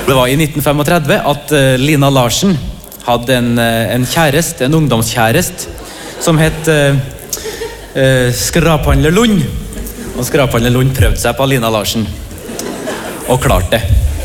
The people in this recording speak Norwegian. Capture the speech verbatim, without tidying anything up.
Det var i nitten trettifem at uh, Lina Larsen hadde en, uh, en kjærest, en ungdomskjærest, som het uh, uh, Skraphandler Lund. Og Skraphandler Lund prøvde seg på Lina Larsen. Og klarte det.